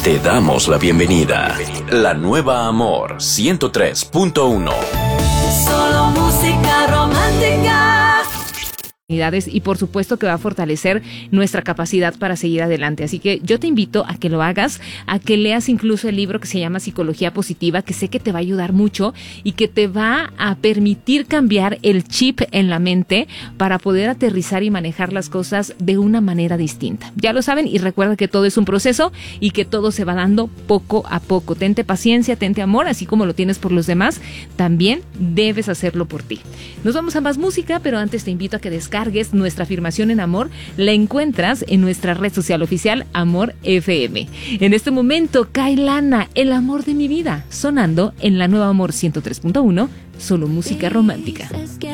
Te damos la bienvenida. La nueva Amor 103.1. Solo música romántica. Y por supuesto que va a fortalecer nuestra capacidad para seguir adelante. Así que yo te invito a que lo hagas, a que leas incluso el libro que se llama Psicología Positiva, que sé que te va a ayudar mucho y que te va a permitir cambiar el chip en la mente para poder aterrizar y manejar las cosas de una manera distinta. Ya lo saben, y recuerda que todo es un proceso y que todo se va dando poco a poco. Tente paciencia, tente amor, así como lo tienes por los demás, también debes hacerlo por ti. Nos vamos a más música, pero antes te invito a que descargues nuestra afirmación en amor. La encuentras en nuestra red social oficial Amor FM. En este momento, Kailana, el amor de mi vida, sonando en la nueva Amor 103.1, solo música romántica.